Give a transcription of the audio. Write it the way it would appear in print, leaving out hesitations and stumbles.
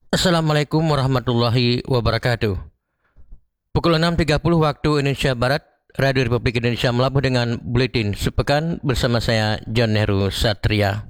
Assalamualaikum warahmatullahi wabarakatuh. Pukul 6.30 waktu Indonesia Barat, Radio Republik Indonesia melabuh dengan Buletin Sepekan bersama saya John Heru Satria.